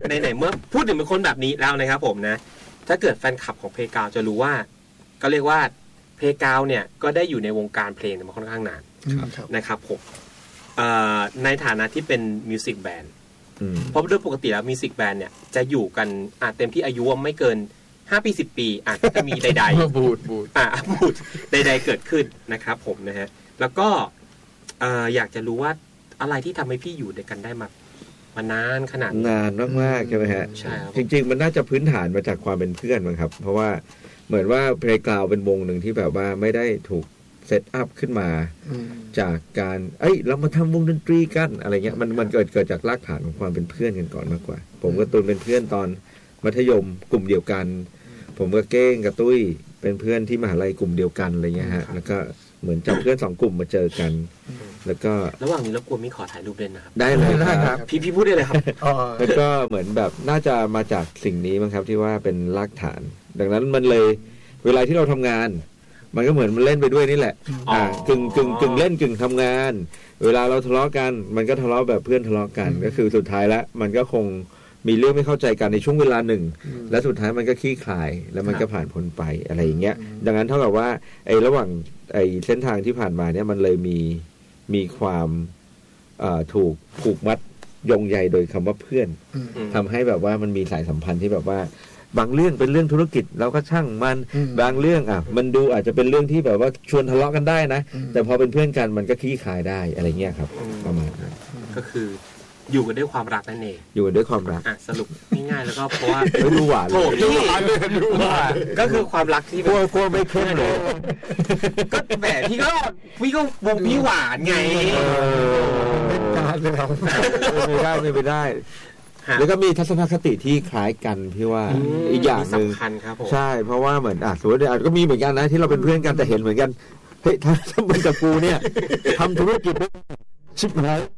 ไหนเมื่อพูดถึงเป็นคนแบบนี้แล้วนะครับผมนะถ้าเกิดแฟนคลับของเพลงกาวจะรู้ว่าก็เรียกว่าเพลงกาวเนี่ยก็ได้อยู่ในวงการเพลงมาค่อนข้างนานนะครับผมในฐานะที่เป็นมิวสิกแบนด์เพราะโดยปกติแล้วมิวสิกแบนด์เนี่ยจะอยู่กันเต็มที่อายุไม่เกิน5 ปี 10 ปีจะมีใดๆบูดใดๆเกิดขึ้นนะครับผมนะฮะแล้วก็อยากจะรู้ว่าอะไรที่ทำให้พี่อยู่ด้วยกันได้มานานขนาดนานมากๆใช่ไหมฮะใช่ครับจริงๆมันน่าจะพื้นฐานมาจากความเป็นเพื่อนมั้งครับเพราะว่าเหมือนว่าเพลงกาวเป็นวงหนึ่งที่แบบว่าไม่ได้ถูกเซตอัพขึ้นมาจากการเรามาทำวงดนตรีกันอะไรเงี้ยมันเกิดจากรากฐานของความเป็นเพื่อนกันก่อนมากกว่าผมกับตูนเป็นเพื่อนตอนมัธยมกลุ่มเดียวกันผมกับเก้งกับตุ้ยเป็นเพื่อนที่มหาลัยกลุ่มเดียวกันอะไรเงี้ยฮะแล้วก็เหมือนจับเพื่อน2 กลุ่มมาเจอกันแล้วก็ระหว่างนี้รบกวนมิขอถ่ายรูปเล่นนะครับได้เลยครับพี่พูดได้เลยครับแล้วก็เหมือนแบบน่าจะมาจากสิ่งนี้มั้งครับที่ว่าเป็นรากฐานดังนั้นมันเลยเวลาที่เราทำงานมันก็เหมือนมันเล่นไปด้วยนี่แหละกึ่งเล่นกึ่งทำงานเวลาเราทะเลาะกันมันก็ทะเลาะแบบเพื่อนทะเลาะกันก็คือสุดท้ายแล้วมันก็คงมีเรื่องไม่เข้าใจกันในช่วงเวลาหนึ่งและสุดท้ายมันก็คลี่คลายแล้วมันก็ผ่านพ้นไปอะไรอย่างเงี้ยดังนั้นเท่ากับว่าระหว่างเส้นทางที่ผ่านมาเนี่ยมันเลยมีความถูกผูกมัดโยงใยโดยคำว่าเพื่อนทำให้แบบว่ามันมีสายสัมพันธ์ที่แบบว่าบางเรื่องเป็นเรื่องธุรกิจเราก็ช่างมันบางเรื่องมันดูอาจจะเป็นเรื่องที่แบบว่าชวนทะเลาะกันได้นะแต่พอเป็นเพื่อนกันมันก็คลี่คลายได้อะไรเงี้ยครับประมาณนั้นก็คืออยู่กันด้วยความรักนั่นเองอยู่กันด้วยความรักสรุปง่ายๆแล้วก็เพราะว่าดูหวานดูหวานเลยดูหวานก็คือความรักที่แบบกลัวไม่เข้มเลยก็แบบพี่ก็วงพี่หวานไงเป็นการเลยครับไม่ได้แล้วก็มีทัศนคติที่คล้ายกันพี่ว่าอีกอย่างนึงใช่เพราะว่าเหมือนสมมติก็มีเหมือนกันนะที่เราเป็นเพื่อนกันแต่เห็นเหมือนกันเฮ้ยถ้ามันกับกูเนี่ยทำธุรกิจชิบหาย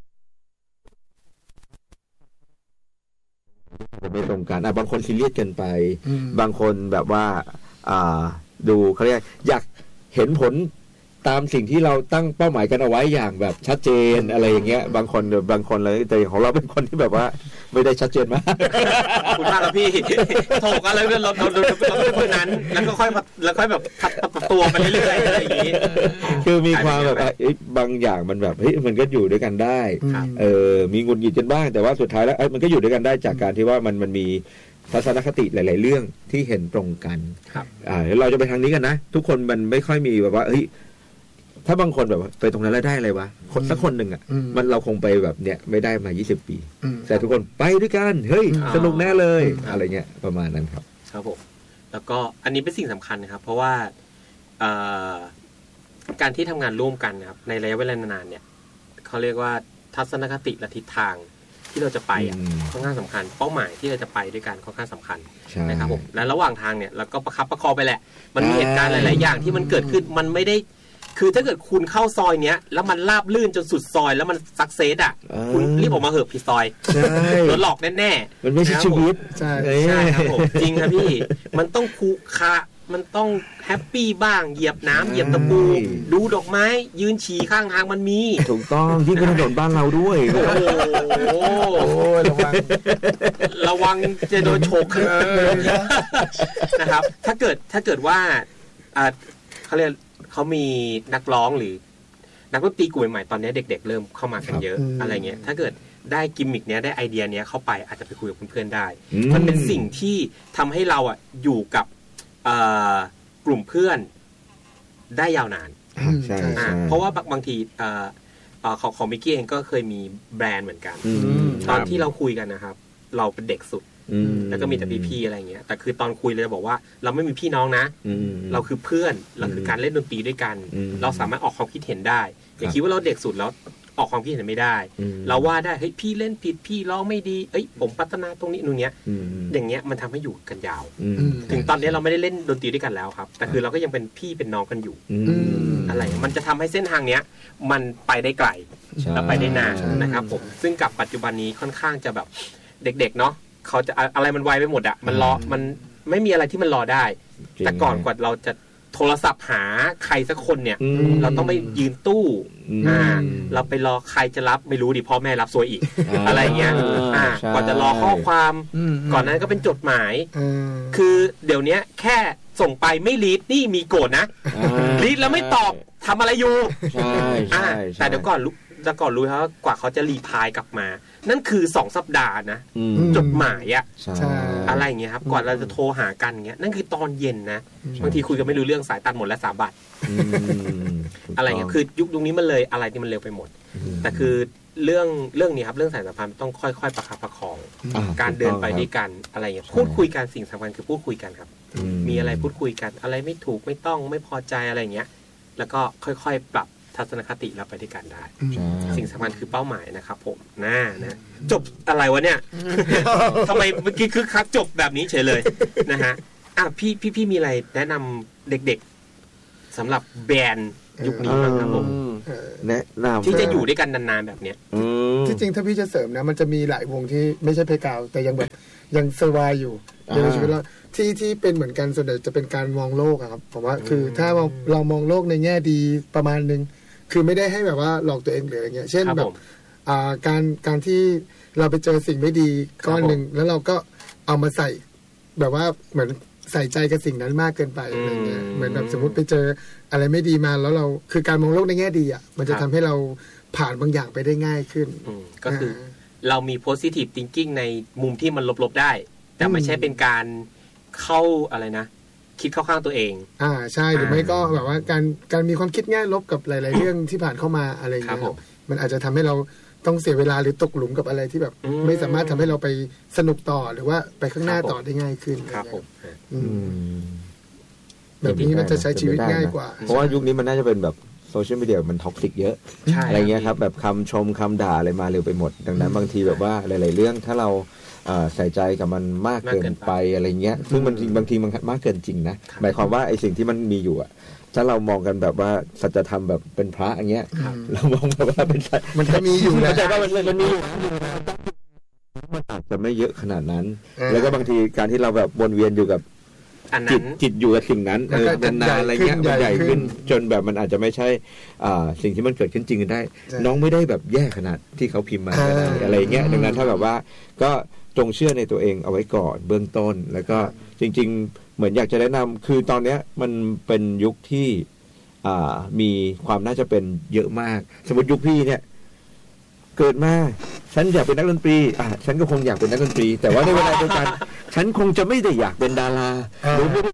ไม่ตรงกันบางคนซีเรียสเกินไปบางคนแบบว่าดูเขาเรียกอยากเห็นผลตามสิ่งที่เราตั้งเป้าหมายกันเอาไว้อย่างแบบชัดเจนอะไรอย่างเงี้ยบางคนเลยแต่ของเราเป็นคนที่แบบว่าไม่ได้ชัดเจนมากคุณมากแล้วพี่โถกอะไรเราเป็นคนนั้นแล้วก็ค่อยแบบพัดตัวไปเรื่อยๆอะไรอย่างงี้คือมีความแบบบางอย่างมันแบบเฮ้ยมันก็อยู่ด้วยกันได้มีงุนหงิดกันบ้างแต่ว่าสุดท้ายแล้วมันก็อยู่ด้วยกันได้จากการที่ว่ามันมีทัศนคติหลายๆเรื่องที่เห็นตรงกันเราจะไปทางนี้กันนะทุกคนมันไม่ค่อยมีแบบว่าเฮ้ยถ้าบางคนแบบไปตรงนั้นแล้วได้อะไรวะคนสักคนหนึ่งมันเราคงไปแบบเนี้ยไม่ได้มา20 ปีแต่ทุกคนไปด้วยกันเฮ้ยสนุกแน่เลยอะไรเงี้ยประมาณนั้นครับครับผมแล้วก็อันนี้เป็นสิ่งสำคัญนะครับเพราะว่าการที่ทำงานร่วมกันนะครับในระยะเวลานานๆเนี่ยเขาเรียกว่าทัศนคติและทิศทางที่เราจะไปค่อนข้างสำคัญเป้าหมายที่เราจะไปด้วยกันค่อนข้างสำคัญนะครับผมและระหว่างทางเนี่ยเราก็ประคับประคองไปแหละมันมีเหตุการณ์หลายๆอย่างที่มันเกิดขึ้นมันไม่ได้คือถ้าเกิดคุณเข้าซอยเนี้ยแล้วมันราบลื่นจนสุดซอยแล้วมันซักเซสคุณรีบออกมาเหอะพี่ซอยโดนหลอกแน่ๆมันไม่ใช่ชีวิตใช่ครับผมจริงครับพี่มันต้องคุคะมันต้องแฮปปี้บ้างเหยียบน้ำเหยียบตะปูดูดอกไม้ยืนฉี่ข้างทางมันมีถูกต้องที่เป็นถนนบ้านเราด้วยโอ้ระวังจะโดนฉกนะครับถ้าเกิดว่าเขาเรียกเขามีนักร้องหรือนักดนตรีกลุ่มใหม่ตอนนี้เด็กๆเริ่มเข้ามากันเยอะอะไรเงี้ยถ้าเกิดได้กิมมิคเนี้ยได้ไอเดียเนี้ยเข้าไปอาจจะไปคุยกับเพื่อนๆได้มันเป็นสิ่งที่ทำให้เราอยู่กับกลุ่มเพื่อนได้ยาวนานใช่เพราะว่าบางทีของมิกกี้เองก็เคยมีแบรนด์เหมือนกันตอนที่เราคุยกันนะครับเราเป็นเด็กสุดแล้วก็มีแต่พี่ๆอะไรเงี้ยแต่คือตอนคุยเลยบอกว่าเราไม่มีพี่น้องนะเราคือเพื่อนเราคือการเล่นดนตรีด้วยกันเราสามารถออกความคิดเห็นได้อย่าคิดว่าเราเด็กสุดแล้วออกความคิดเห็นไม่ได้เราว่าได้เฮ้ยพี่เล่นผิดพี่ร้องไม่ดีผมพัฒนาตรงนี้นู่นเนี้ยอย่างเงี้ยมันทำให้อยู่กันยาวถึงตอนนี้เราไม่ได้เล่นดนตรีด้วยกันแล้วครับแต่คือเราก็ยังเป็นพี่เป็นน้องกันอยู่อะไรมันจะทำให้เส้นทางเนี้ยมันไปได้ไกลและไปได้นานนะครับผมซึ่งกับปัจจุบันนี้ค่อนข้างจะแบบเด็กๆเนาะเขาจะอะไรมันไวไปหมดอะมันรอมันไม่มีอะไรที่มันรอได้แต่ก่อนกว่าเราจะโทรศัพท์หาใครสักคนเนี่ยเราต้องไปยืนตู้เราไปรอใครจะรับไม่รู้ดิพ่อแม่รับซวยอีกอะไรเงี้ยกว่าจะรอข้อความก่อนนั้นก็เป็นจดหมายคือเดี๋ยวนี้แค่ส่งไปไม่รีดนี่มีโกรธนะรีดแล้วไม่ตอบทำอะไรอยู่แต่เดี๋ยวก่อนรู้ครับกว่าเขาจะรีพลายกลับมานั่นคือ2 สัปดาห์นะจดหมายอะอะไรเงี้ยครับก่อนเราจะโทรหากันเงี้ยนั่นคือตอนเย็นนะบางทีคุยกันไม่รู้เรื่องสายตัดหมดแล้ว3 บาทอะไรเงี้ยคือยุคนี้มันเลยอะไรที่มันเร็วไปหมดแต่คือเรื่องนี้ครับเรื่องสายสัมพันธ์ต้องค่อยๆประคับประคองการเดินไปด้วยกันอะไรเงี้ยพูดคุยกันสิ่งสำคัญคือพูดคุยกันครับมีอะไรพูดคุยกันอะไรไม่ถูกไม่ต้องไม่พอใจอะไรเงี้ยแล้วก็ค่อยๆปรับทัศนคติเราไปด้วยกันได้สิ่งสำคัญคือเป้าหมายนะครับผมนะจบอะไรวะเนี่ย ทำไมเมื่อกี้คือคักจบแบบนี้เฉยเลยนะฮะพี่มีอะไรแนะนำเด็กๆสำหรับแบรนด์ยุคนี้บ้างครับผมแนะนำที่จะอยู่ด้วยกันนานๆแบบเนี้ยที่จริงถ้าพี่จะเสริมนะมันจะมีหลายวงที่ไม่ใช่เพกาวแต่ยังแบบยังเซอร์ไวอยู่ในชีวิตเราที่เป็นเหมือนกันส่วนใหญ่จะเป็นการมองโลกครับผมว่าคือถ้าเรามองโลกในแง่ดีประมาณนึงคือไม่ได้ให้แบบว่าหลอกตัวเองหรืออะไรเงี้ยเช่นแบบการที่เราไปเจอสิ่งไม่ดีก้อนนึงแล้วเราก็เอามาใส่แบบว่าเหมือนใส่ใจกับสิ่งนั้นมากเกินไปอะไรเงี้ยเหมือนแบบสมมติไปเจออะไรไม่ดีมาแล้วเราคือการมองโลกในแง่ดีอ่ะมันจะทำให้เราผ่านบางอย่างไปได้ง่ายขึ้นก็คือเรามี positive thinking ในมุมที่มันลบๆได้แต่ไม่ใช่เป็นการเข้าอะไรนะคิดเข้าข้างตัวเองใช่หรือไม่ก็แบบว่าการมีความคิดแง่ลบกับหลายๆเรื่องที่ผ่านเข้ามาอะไรอย่างเงี้ยมันอาจจะทำให้เราต้องเสียเวลาหรือตกหลุมกับอะไรที่แบบไม่สามารถทำให้เราไปสนุกต่อหรือว่าไปข้างหน้าต่อได้ง่ายขึ้นครับผมแบบนี้มันจะใช้ชีวิตง่ายกว่าเพราะว่ายุคนี้มันน่าจะเป็นแบบโซเชียลมีเดียมันท็อกซิกเยอะอะไรเงี้ยครับแบบคำชมคำด่าอะไรมาเร็วไปหมดดังนั้นบางทีแบบว่าหลายๆเรื่องถ้าเราใส่ใจกับมันมากเกินไปอะไรเงี้ยซึ่งมันบางทีมันมากเกินจริงนะหมายความว่าไอ้สิ่งที่มันมีอยู่อะถ้าเรามองกันแบบว่าสัจธรรมแบบเป็นพระอย่างเงี้ยเรามองแบบว่าเป็นมันจะมีอยู่นะแต่ว่ามันมีอยู่มันอาจจะไม่เยอะขนาดนั้นแล้วก็บางทีการที่เราแบบวนเวียนอยู่กับจิตอยู่กับสิ่งนั้นนานๆอะไรเงี้ยมันใหญ่ขึ้นจนแบบมันอาจจะไม่ใช่สิ่งที่มันเกิดขึ้นจริงได้น้องไม่ได้แบบแย่ขนาดที่เขาพิมพ์มาอะไรเงี้ยดังนั้นถ้าแบบว่าก็จงเชื่อในตัวเองเอาไว้ก่อนเบื้องต้นแล้วก็จริงๆเหมือนอยากจะแนะนำคือตอนเนี้ยมันเป็นยุคที่มีความน่าจะเป็นเยอะมากสมมติยุคพี่เนี่ยเกิดมาฉันอยากเป็นนักดนตรีฉันก็คงอยากเป็นนักดนตรีแต่ว่าในเวลาเดียวกันฉันคงจะไม่ได้อยากเป็นดาราหรือไม่ได้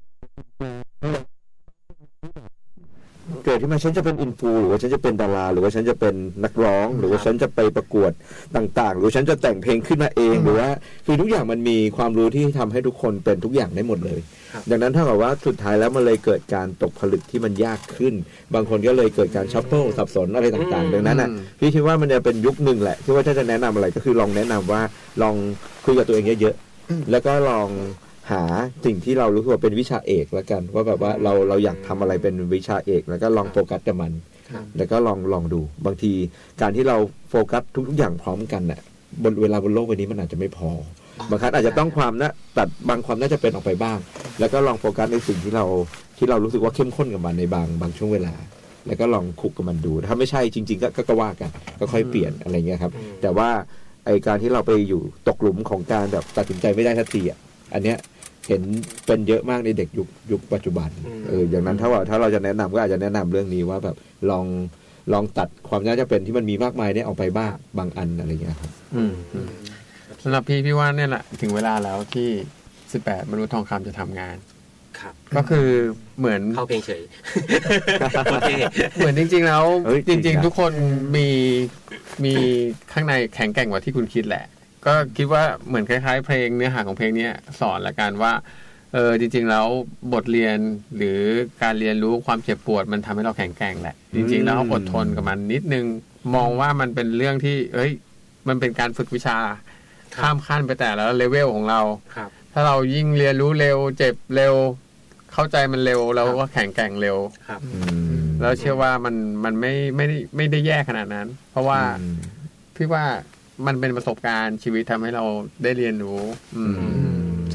เกิดขึ้นมาฉันจะเป็นอินฟูหรือว่าฉันจะเป็นดาราหรือว่าฉันจะเป็นนักร้องหรือว่าฉันจะไปประกวดต่างๆหรือฉันจะแต่งเพลงขึ้นมาเองหรือว่าคือทุกอย่างมันมีความรู้ที่ทำให้ทุกคนเป็นทุกอย่างได้หมดเลยดังนั้นถ้าเกิดว่าสุดท้ายแล้วมันเลยเกิดการตกผลึกที่มันยากขึ้นบางคนก็เลยเกิดการชัฟเฟิลสับสนอะไรต่างๆดังนั้นน่ะพี่คิดว่ามันจะเป็นยุคนึงแหละที่ว่าถ้าจะแนะนำอะไรก็คือลองแนะนำว่าลองคุยกับตัวเองเยอะๆแล้วก็ลองหาสิ่งที่เรารู้สึกว่าเป็นวิชาเอกแล้วกันว่าแบบว่าเราอยากทำอะไรเป็นวิชาเอกแล้วก็ลองโฟกัสกับมันแล้วก็ลองดูบางทีการที่เราโฟกัสทุกอย่างพร้อมกันน่ะบนเวลาบนโลกใบนี้มันอาจจะไม่พอบางครั้งอาจจะต้องความนะตัดบางความน่าจะเป็นออกไปบ้างแล้วก็ลองโฟกัสในสิ่งที่เรารู้สึกว่าเข้มข้นกับมันในบางช่วงเวลาแล้วก็ลองคุกกับมันดูถ้าไม่ใช่จริงๆก็ว่ากันก็ค่อยเปลี่ยนอะไรเงี้ยครับแต่ว่าไอการที่เราไปอยู่ตกหลุมของการแบบตัดสินใจไม่ได้ทันทีอันเนี้ยเห็นเป็นเยอะมากในเด็กยุคปัจจุบันอย่างนั้นถ้าเราจะแนะนำก็อาจจะแนะนำเรื่องนี้ว่าแบบลองตัดความน่าจะเป็นที่มันมีมากมายเนี่ยออกไปบ้างบางอันอะไรเงี้ยครับสำหรับพี่ว่าเนี่ยแหละถึงเวลาแล้วที่18มนุษย์ทองคำจะทำงานก็คือเหมือนเข้าเพลงเฉยเหมือนจริงๆแล้วจริงๆทุกคนมีข้างในแข็งแกร่งกว่าที่คุณคิดแหละก็คิดว่าเหมือนคล้ายๆเพลงเนื้อหาของเพลงนี้สอนละกันว่าจริงๆแล้วบทเรียนหรือการเรียนรู้ความเจ็บปวดมันทำให้เราแข็งแกร่งแหละจริงๆแล้วอดทนกับมันนิดนึงมองว่ามันเป็นเรื่องที่มันเป็นการฝึกวิชาข้ามขั้นไปแต่ละเลเวลของเราถ้าเรายิ่งเรียนรู้เร็วเจ็บเร็วเข้าใจมันเร็วเราก็แข็งแกร่งเร็วแล้วเชื่อว่ามันไม่ได้แย่ขนาดนั้นเพราะว่าพี่ว่ามันเป็นประสบการณ์ชีวิตทำให้เราได้เรียนรู้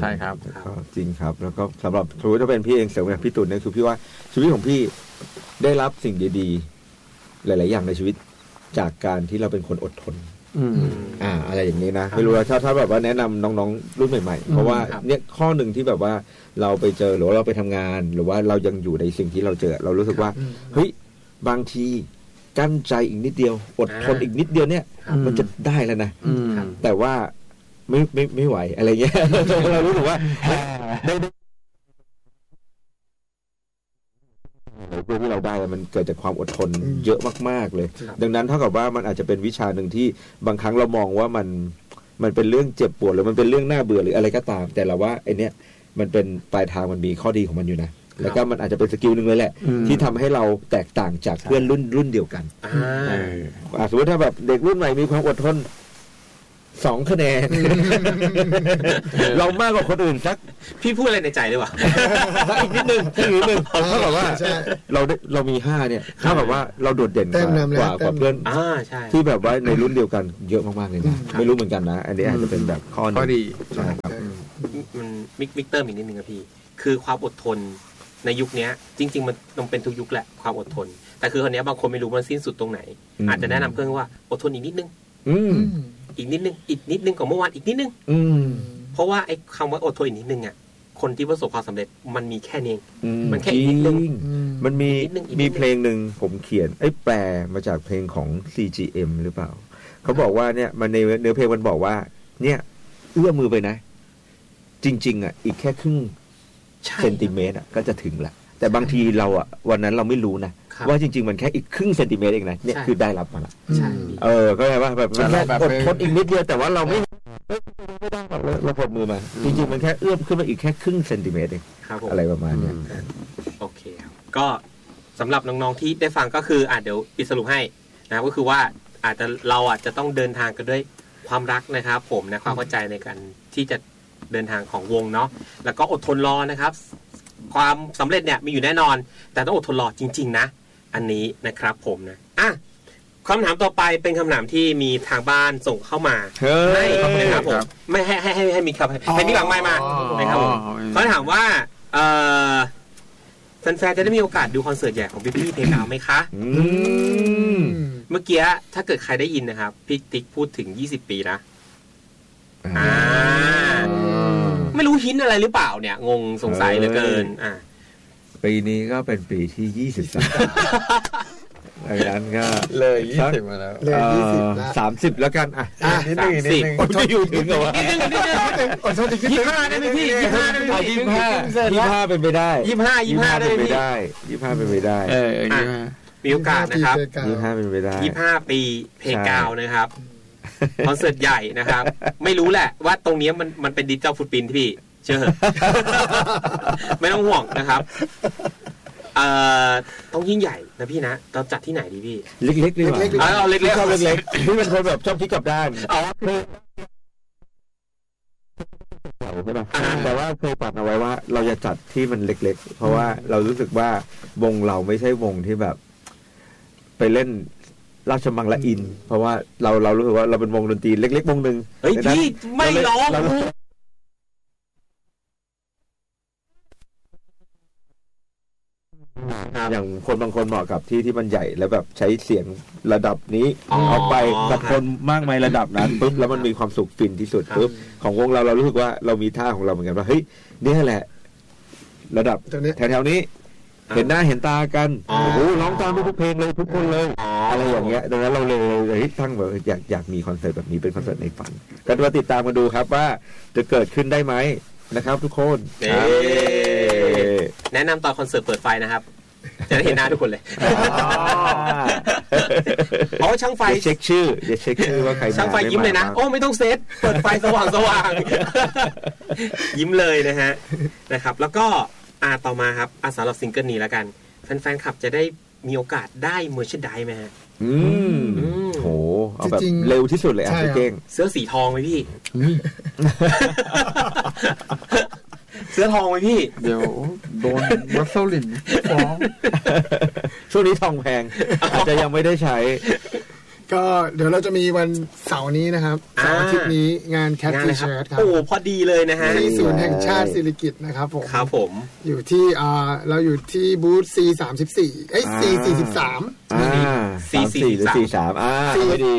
ใช่ครับก็จริงครับแล้วก็สำหรับถ้าเป็นพี่เองเสริมกับพี่ตุ่นเนี่ยคือพี่ว่าชีวิตของพี่ได้รับสิ่งดีๆหลายๆอย่างในชีวิตจากการที่เราเป็นคนอดทนอะไรอย่างนี้นะไม่รู้ว่าถ้าแบบว่าแนะนำน้องๆรุ่นใหม่ๆเพราะว่าเนี่ยข้อหนึ่งที่แบบว่าเราไปเจอหรือว่าเราไปทำงานหรือว่าเรายังอยู่ในสิ่งที่เราเจอเรารู้สึกว่าเฮ้ยบางทีกั้นใจอีกนิดเดียวอดทนอีกนิดเดียวเนี่ยมันจะได้แล้วนะแต่ว่าไม่ไหวอะไรเงี้ยเรารู้สึกว่าได้เพื่อที่เราได้มันเกิดจากความอดทนเยอะมากๆเลยดังนั้นเท่ากับว่ามันอาจจะเป็นวิชาหนึ่งที่บางครั้งเรามองว่ามันเป็นเรื่องเจ็บปวดหรือมันเป็นเรื่องน่าเบื่อหรืออะไรก็ตามแต่เราว่าไอเนี้ยมันเป็นปลายทางมันมีข้อดีของมันอยู่นะแล้วก็มันอาจจะเป็นสกิลหนึ่งเลยแหละที่ทำให้เราแตกต่างจากเพื่อนรุ่นเดียวกันสมมติถ้าแบบเด็กรุ่นใหม่มีความอดทน2 คะแนนเรามากกว่าคนอื่นสักพี่พูดอะไรในใจเลยวะอีกนิดนึงเท่ากับว่าเรามี5เนี่ยเท่ากับว่าเราโดดเด่นกว่าเพื่อนที่แบบว่าในรุ่นเดียวกันเยอะมากๆเลยนะไม่รู้เหมือนกันนะอันนี้อาจจะเป็นแบบข้อดีใช่ครับมันมิกเตอร์อีกนิดนึงครับพี่คือความอดทนในยุคนี้จริงๆมันต้องเป็นทุกยุคแหละความอดทนแต่คือคนนี้บางคนไม่รู้มันสิ้นสุดตรงไหนอาจจะแนะนำเพื่อนว่าอดทนอีกนิดนึงอีกนิดนึงของเมื่อวานอีกนิดนึงเพราะว่าไอ้คำว่าอดทนอีกนิดนึงอ่ะคนที่ประสบความสำเร็จมันมีแค่นี้มันแค่อีกนิดนึงมันมีเพลงหนึ่งผมเขียนแปลมาจากเพลงของ CGM หรือเปล่าเขาบอกว่าเนี่ยมันในเนื้อเพลงมันบอกว่าเนี่ยเอื้อมมือไปนะจริงๆอ่ะอีกแค่ครึ่งเซนติเมตรก็จะถึงละแต่บางทีเราอ่ะวันนั้นเราไม่รู้นะว่าจริงๆมันแค่อีกครึ่งเซนติเมตรเองนะเนี่ยคือได้รับมาละก็แปลว่าแบบอดทนอีกนิดเดียวแต่ว่าเราไม่ได้เราปลดมือมาจริงๆมันแค่เอื้อมขึ้นมาอีกแค่ครึ่งเซนติเมตรเองอะไรประมาณนี้โอเคครับก็สำหรับน้องๆที่ได้ฟังก็คือเดี๋ยวปิดสรุปให้นะก็คือว่าเราจะต้องเดินทางกันด้วยความรักนะครับผมนะความเข้าใจในการที่จะเดินทางของวงเนาะแล้วก็อดทนรอนะครับความสำเร็จเนี่ยมีอยู่แน่นอนแต่ต้องอดทนรอจริงๆนะอันนี้นะครับผมนะคำถามต่อไปเป็นคำถามที่มีทางบ้านส่งเข้ามาให้นะครับผมไม่ให้มีครับให้มีหลังไมค์มานะครับผมเขาถามว่าแฟนๆจะได้มีโอกาสดูคอนเสิร์ตใหญ่ของพี่เพลงดาวไหมคะเมื่อกี้ถ้าเกิดใครได้ยินนะครับพี่ติ๊กพูดถึง20 ปีนะไม่รู้หินอะไรหรือเปล่าเนี่ยงงสงสัยเหลือเกินปีนี้ก็เป็นปีที่23ดังนั้นก็เลย20มาแล้วเลย20 30แล้วกันนิดนึงอดทนอยู่ถึงเหรอวะอดทนอีก 25ได้มั้ยพี่ 25เป็นไปได้ 25ได้เป็นไปได้25เป็นไปได้มีโอกาสนะครับ 25เป็นไปได้ 25ปีเพลงกาวนะครับคอนเสิร์ตใหญ่นะครับไม่รู้แหละว่าตรงนี้มันเป็นดิจิตอลฟุตปรินท์พี่เชื่อไม่ต้องห่วงนะครับต้องยิ่งใหญ่นะพี่นะเราจัดที่ไหนดีพี่เล็กๆดีกว่าเอาเล็กๆชอบเล็กๆพี่เป็นคนแบบชอบคิดกลับด้านใช่ป่ะแต่ว่าเคยปัดเอาไว้ว่าเราจะจัดที่มันเล็กๆเพราะว่าเรารู้สึกว่าวงเราไม่ใช่วงที่แบบไปเล่นราชมังละอินเพราะว่าเรารู้สึกว่าเราเป็นวงดนตรีเล็กๆวงนึงเฮ้ยพี่ไม่ร้องอย่างคนบางคนเหมาะกับที่มันใหญ่แล้วแบบใช้เสียงระดับนี้เอาไปบางคนมากมายระดับนั้นปุ๊บแล้วมันมีความสุขฟินที่สุดปุ๊บของวงเรารู้สึกว่าเรามีท่าของเราเหมือนกันว่าเฮ้ยนี่แหละระดับแถวๆนี้เห็นหน้าเห็นตากันโอ้โหร้องตามทุกเพลงเลยทุกคนเลยอะไรอย่างเงี้ยดังนั้นเราเลยตั้งแบบอยากมีคอนเสิร์ตแบบนี้เป็นคอนเสิร์ตในฝันก็มาติดตามมาดูครับว่าจะเกิดขึ้นได้ไหมนะครับทุกคนแนะนำตอนคอนเสิร์ตเปิดไฟนะครับจะได้เห็นหน้าทุกคนเลยช่างไฟเช็คชื่อว่าใครช่างไฟยิ้มเลยนะโอ้ไม่ต้องเซตเปิดไฟสว่างยิ้มเลยนะครับแล้วก็ต่อมาครับสำหรับซิงเกิลนี้แล้วกันแฟนๆขับจะได้มีโอกาสได้เมอร์ชนไดส์ไหมฮะโหเอาแบบเร็วที่สุดเลยพี่เก่งเสื้อสีทองไหมพี่เสื้อทองไหมพี่เดี๋ยวโดนวัสโซลินฟ้องช่วงนี้ทองแพงอาจจะยังไม่ได้ใช้ก็เดี๋ยวเราจะมีวันเสาร์นี้นะครับเสาร์อาทิตย์นี้งาน Cat T-shirt ครับโอ้พอดีเลยนะฮะที่ศูนย์แห่งชาติสิริกิติ์นะครับผมครับผมอยู่ที่เราอยู่ที่บูธ C34 C43 C4 หรือ C3 ไม่ดี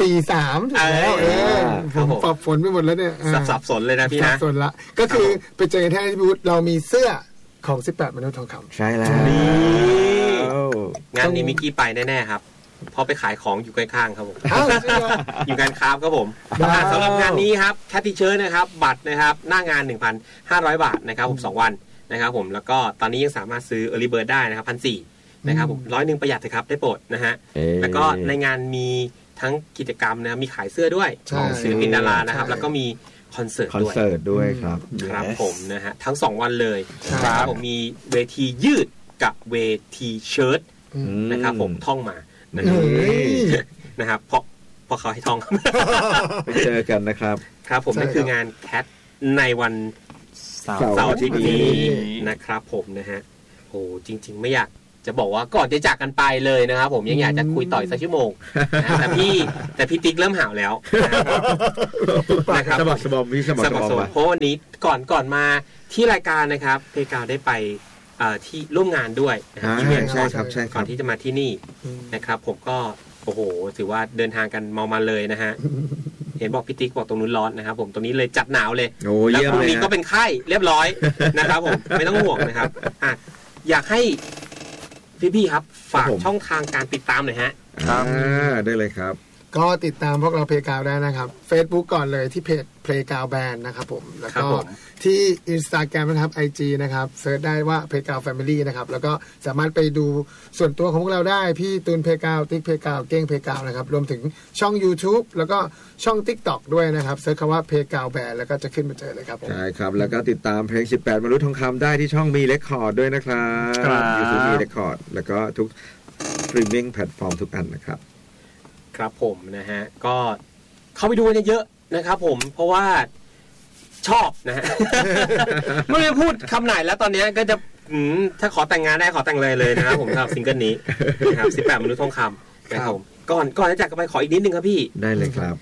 43ถูกแล้วผมปรับฝนไปหมดแล้วเนี่ยสับสนเลยนะพี่นะสับสนละก็คือไปเจอกันที่บูธเรามีเสื้อของ18มนุษย์ทองคำใช่แล้วงานนี้มิกกี้ไปแน่ๆครับพอไปขายของอยู่ข้างๆครับผมอยู่กันครับครับผมสำหรับงานนี้ครับแคทตี้เชิร์นะครับบัตรนะครับหน้างาน 1,500 บาทนะครับผม2วันนะครับผมแล้วก็ตอนนี้ยังสามารถซื้อ Early Bird ได้นะครับ 1,400 นะครับผม100ประหยัดเลยครับได้โปรดนะฮะแล้วก็ในงานมีทั้งกิจกรรมนะมีขายเสื้อด้วยของศิลปินดารานะครับแล้วก็มีคอนเสิร์ตด้วยครับครับผมนะฮะทั้ง2วันเลยครับผมมีเวทียืดกับเวทีเชิ้ตนะครับผมท่องมานะครับเพราะเขาให้ท่องไปเจอกันนะครับครับผมนั่นคืองานแคทในวันเสาร์อาทิตย์นี้นะครับผมนะฮะโอ้จริงๆไม่อยากจะบอกว่าก่อนจะจากกันไปเลยนะครับผมยังอยากจะคุยต่ออีกสักชั่วโมงแต่พี่ติ๊กเริ่มห่าวแล้วนะครับสะบัดสะบอมพี่สะบัดสะบอมเพราะวันนี้ก่อนมาที่รายการนะครับเพกาวได้ไปที่ร่วมงานด้วยนะครับใช่ครับก่อนที่จะมาที่นี่นะครับผมก็โอ้โหถือว่าเดินทางกันเมามันเลยนะฮะเห็นบอกพี่ติ๊กบอกตรงนู้นร้อนนะครับผมตรงนี้เลยจัดหนาวเลยแล้วพรุ่งนี้ก็เป็นไข้เรียบร้อยนะครับผมไม่ต้องห่วงนะครับอยากให้พี่ครับฝากช่องทางการติดตามหน่อยฮะครับได้เลยครับก็ติดตามพวกเราเพลย์กาวได้นะครับ Facebook ก่อนเลยที่เพจ Playground Band นะครับผมแล้วก็ที่ Instagram นะครับ IG นะครับเสิร์ชได้ว่า Playground Family นะครับแล้วก็สามารถไปดูส่วนตัวของพวกเราได้พี่ตูนเพลย์กาวติ๊กเพลย์กาวเก้งเพลย์กาวนะครับรวมถึงช่อง YouTube แล้วก็ช่อง TikTok ด้วยนะครับเสิร์ชคำว่า Playground Band แล้วก็จะขึ้นมาเจอเลยครับผมใช่ครับแล้วก็ติดตามเพลง18มนุษย์ทองคำได้ที่ช่องมีเรคคอร์ดด้วยนะครับ YouTube มีเรคคอร์ดแล้วก็ทุก streaming แพลตฟอร์มทุกอันนะครับครับผมนะฮะก็เข้าไปดูกันเยอะนะครับผมเพราะว่าชอบนะฮะ ไม่ได้พูดคำไหนแล้วตอนนี้ก็จะถ้าขอแต่งงานได้ขอแต่งเลยนะครับผมสำหรับซิงเกิลนี้นะครับ18มนุษย์ทองคำนะครับผมก่อนจะจากกันไปขออีกนิดนึงครับพี่ได้เลยครับ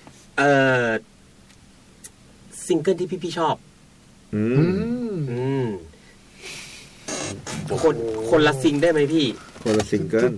ซิงเกิลที่พี่ชอบคนละซิงได้ไหมพี่คนละซิงเกิล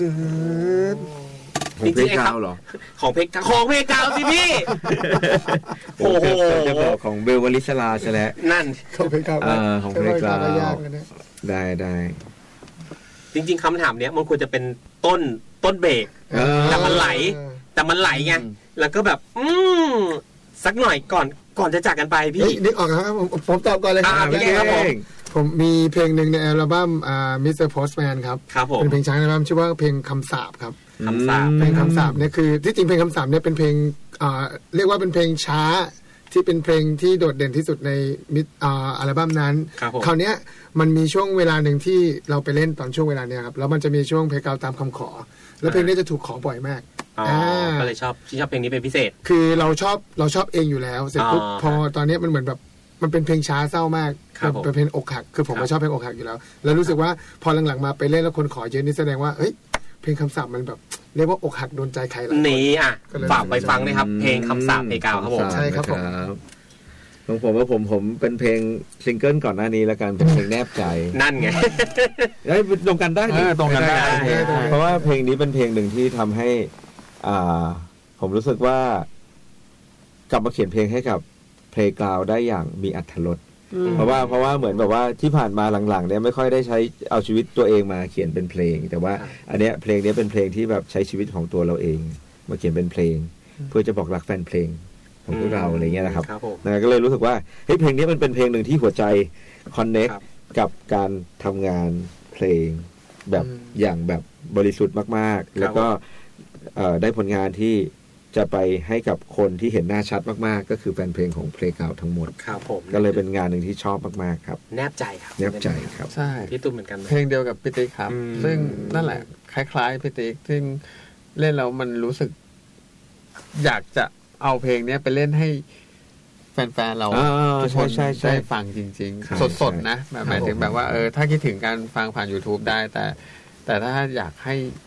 ของเพลงกาวเหรอของเพลงกาวสิพี่โอ้โหจะบอกของเบลวลิสลาใช่แล้วนั่นของเพลงกาวของเพลงกาวได้จริงๆคำถามเนี้ยมันควรจะเป็นต้นเบรกแต่มันไหลไงแล้วก็แบบสักหน่อยก่อนจะจากกันไปพี่นึกออกครับผมตอบก่อนเลยครับผมมีเพลงหนึ่งในอัลบั้มMr. Postman ครับเป็นเพลงช้างในอัลบั้มชื่อว่าเพลงคำสาปครับเพลงคำสาปเนี่ยคือที่จริงเพลงคำสาปเนี่ยเป็นเพลงเรียกว่าเป็นเพลงช้าที่เป็นเพลงที่โดดเด่นที่สุดในอัลบั้มนั้นคราวนี้มันมีช่วงเวลาหนึ่งที่เราไปเล่นตอนช่วงเวลาเนี้ยครับแล้วมันจะมีช่วงเพลงกาวตามคำขอแล้วเพลงนี้จะถูกขอบ่อยมากก็เลยชอบเพลงนี้เป็นพิเศษคือเราชอบเองอยู่แล้วเสร็จปุ๊บพอตอนนี้มันเหมือนแบบมันเป็นเพลงช้าเศร้ามากเป็นเพลงอกหักคือผมก็ชอบเพลงอกหักอยู่แล้วแล้วรู้สึกว่าพอหลังๆมาไปเล่นแล้วคนขอเยอะนี่แสดงว่าเฮ้ยเพลงคำสาปมันแบบเรียกว่าอกหักโดนใจใครหลายคนนี่ฝากไปฟังนะครับเพลงคำสาปเพลงกาวครับผมใช่ครับผมของผมว่าผมเป็นเพลงซิงเกิลก่อนหน้านี้แล้วกันเป็นเพลงแนบใจนั่นไงได้ตรงกันได้ตรงกันได้เพราะว่าเพลงนี้เป็นเพลงหนึ่งที่ทำให้ผมรู้สึกว่ากลับมาเขียนเพลงให้กับเพลงกาวได้อย่างมีอรรถรสเพราะว่าเหมือนแบบว่าที่ผ่านมาหลังๆเนี่ยไม่ค่อยได้ใช้เอาชีวิตตัวเองมาเขียนเป็นเพลงแต่ว่าอันเนี้ยเพลงนี้เป็นเพลงที่แบบใช้ชีวิตของตัวเราเองมาเขียนเป็นเพลงเพื่อจะบอกรักแฟนเพลงของพวกเราอะไรเงี้ยนะครับก็เลยรู้สึกว่าเฮ้ยเพลงนี้มันเป็นเพลงหนึ่งที่หัวใจคอนเนคกับการทำงานเพลงแบบอย่างแบบบริสุทธิ์มากๆแล้วก็ได้ผลงานที่จะไปให้กับคนที่เห็นหน้าชัดมากๆก็คือแฟนเพลงของเพลงเก่าทั้งหมดครับผมก็เลยเป็นงานหนึ่งที่ชอบมากๆครับแนบใจครับแนบใจครับใช่พี่ตุ้มเหมือนกันเพลงเดียวกับพี่ติ๊กครับซึ่งนั่นแหละคล้ายๆพี่ติ๊กซึ่งเล่นแล้วมันรู้สึกอยากจะเอาเพลงนี้ไปเล่นให้แฟนๆเราทุกคนได้ฟังจริงๆสดๆนะหมายถึงแบบว่าถ้าคิดถึงการฟังผ่าน YouTube ได้แต่ถ้าอยากให้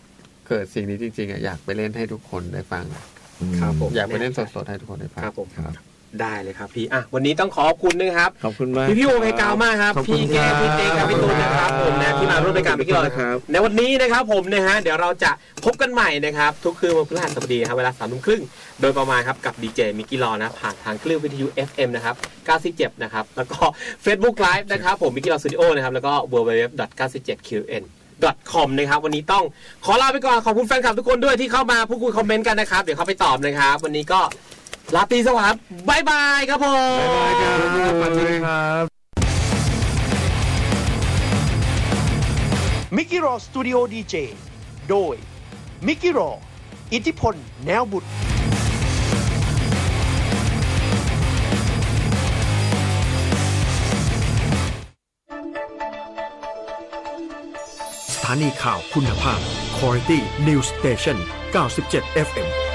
เกิดสิ่งนี้จริงๆอยากไปเล่นให้ทุกคนได้ฟังครับผมอยากไปเล่นสดๆให้ทุกคนได้ฟังครับผมครับได้เลยครับพี่วันนี้ต้องขอบคุณนะครับขอบคุณมากพี่วงไพกาวมากครับขอบคุณพี่แกพี่เจครับพี่ตูนนะครับผมนะที่มาร่วมรายการเมื่อกี้เราครับในวันนี้นะครับผมนะฮะเดี๋ยวเราจะพบกันใหม่นะครับทุกคืนวันพฤหัสบดีครับเวลา 3:30 นโดยประมาณครับกับดีเจมิกกี้รอนะผ่านทางคลื่นวิทยุ FM นะครับ97นะครับแล้วก็ Facebook Live นะครับผมมิกกี้รอสตูดิโอนะครับแล้วก็ www.97qn.com นะครับวันนี้ต้องขอลาไปก่อนขอบคุณแฟนคลับทุกคนด้วยที่เข้ามาพูดคุยคอมเมนต์กันนะครับเดี๋ยวเข้าไปตอบนะครับวันนี้ก็ลาตรีสวัสดิ์บายบายครับผมบ๊ายบายครับสวัสดีครับมิกกี้รอสตูดิโอดีเจโดยมิกกี้รออิทธิพลแนวบุตรสถานีข่าวคุณภาพ Quality News Station 97 FM